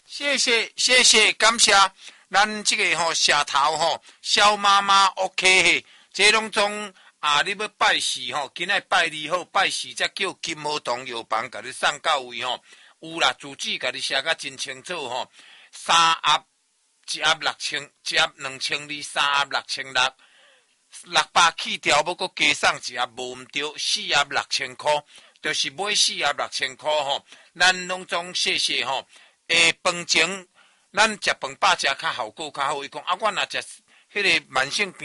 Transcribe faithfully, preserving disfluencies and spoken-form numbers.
谢谢谢谢，感谢咱这个吼社头吼肖妈妈 OK， 这拢总啊，你要拜四吼，今仔拜二好，拜四才叫金毛堂药房，甲你送到位吼。有啦，主旨甲你写甲真清楚吼。三盒一盒六千，一盒两千二，三盒六千六，六百起条要搁加送一盒，无毋对，四盒六千块，就是买四盒六千块吼。咱拢总谢谢吼。诶，饭前咱食饭饱食较效果较好。伊讲啊，我若食迄个慢性病。